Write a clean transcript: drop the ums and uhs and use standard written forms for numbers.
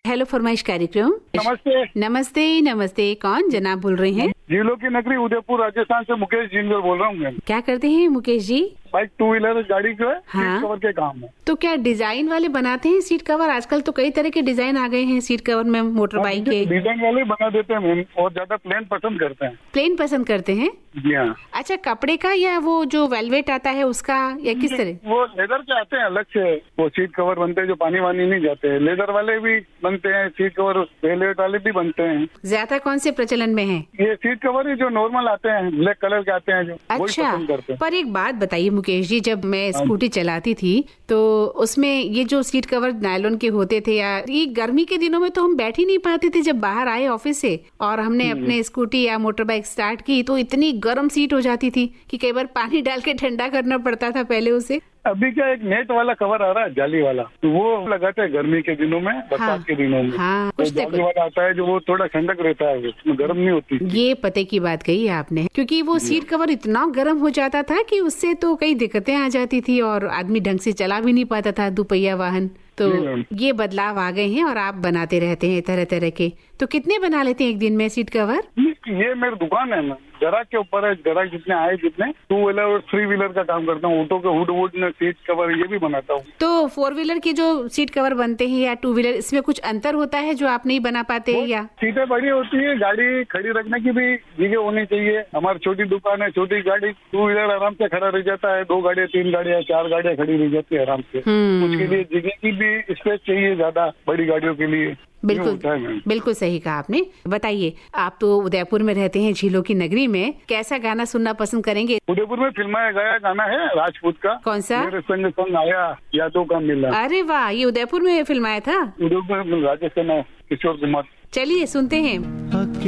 Hello फरमाइश कार्यक्रम। नमस्ते। नमस्ते नमस्ते, कौन जनाब बोल रहे हैं? झीलों की नगरी उदयपुर राजस्थान से मुकेश जिंदल बोल रहा हूँ मैम। क्या करते हैं Mukesh ji? Bike two wheeler गाड़ी जो है हाँ। सीट कवर के काम है। तो क्या डिजाइन वाले बनाते हैं सीट कवर? आजकल तो कई तरह के डिजाइन आ गए हैं सीट कवर में, मोटर बाइक के। डिजाइन वाले बना देते हैं मैम, और ज्यादा प्लेन पसंद करते हैं। प्लेन पसंद करते हैं? जी हाँ। अच्छा, कपड़े का या वो जो वेलवेट आता है उसका, या किस तरह? वो लेदर के आते हैं अलग से, वो सीट कवर बनते हैं जो पानी वानी नहीं जाते हैं। लेदर वाले भी बनते हैं, सीट कवर वेलवेट वाले भी बनते हैं। ज्यादा कौन से प्रचलन में है? ये सीट कवर ही जो नॉर्मल आते हैं, ब्लैक कलर के आते हैं जो, वही अच्छा, पसंद करते हैं। पर एक बात बताइए मुकेश जी, जब मैं स्कूटी चलाती थी तो उसमें ये जो सीट कवर नायलॉन के होते थे, या ये गर्मी के दिनों में तो हम बैठ ही नहीं पाते थे। जब बाहर आए ऑफिस से और हमने अपने स्कूटी या मोटर बाइक स्टार्ट की तो इतनी गर्म सीट हो जाती थी कि कई बार पानी डाल के ठंडा करना पड़ता था पहले उसे। अभी क्या एक नेट वाला कवर आ रहा है, जाली वाला, तो वो लगाते हैं गर्मी के दिनों में, बरसात के दिनों में। हाँ, तो जाली वाला आता है जो, वो थोड़ा ठंडक रहता है, उसमें गर्म नहीं होती। ये पते की बात कही आपने, क्योंकि वो सीट कवर इतना गर्म हो जाता था कि उससे तो कई दिक्कतें आ जाती थी और आदमी ढंग से चला भी नहीं पाता था दुपहिया वाहन। तो ये बदलाव आ गए हैं और आप बनाते रहते हैं तरह तरह के। तो कितने बना लेते हैं एक दिन में सीट कवर? ये मेरी दुकान है ना, ग्राहक के ऊपर है, ग्राहक जितने आए जितने। टू व्हीलर और थ्री व्हीलर का काम करता हूँ, ऑटो के हुड वुड में सीट कवर ये भी बनाता हूँ। तो फोर व्हीलर के जो सीट कवर बनते हैं या टू व्हीलर, इसमें कुछ अंतर होता है जो आप नहीं बना पाते? या सीटें बड़ी होती है, गाड़ी खड़ी रखने की भी जगह होनी चाहिए। हमारी छोटी दुकान है, छोटी गाड़ी टू व्हीलर आराम से खड़ा रह जाता है, 2 गाड़ियाँ 3 गाड़ियाँ 4 गाड़ियाँ खड़ी रह जाती है आराम से। उसके लिए जगह की भी स्पेस चाहिए ज्यादा, बड़ी गाड़ियों के लिए। बिल्कुल सही कहा आपने। बताइए, आप तो उदयपुर में रहते हैं, झीलों की नगरी में, कैसा गाना सुनना पसंद करेंगे? उदयपुर में फिल्माया गया गाना है राजपूत का। कौन सा? मेरे संग आया यादों का मिला। अरे वाह, ये उदयपुर में फिल्माया था? उदयपुर राजस्थान, किशोर कुमार। चलिए सुनते हैं।